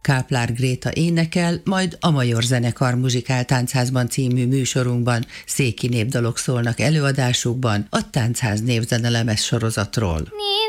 Káplár Gréta énekel, majd a Major Zenekar Muzsikál Táncházban című műsorunkban széki népdalok szólnak előadásukban a Táncház névzene lemez sorozatról.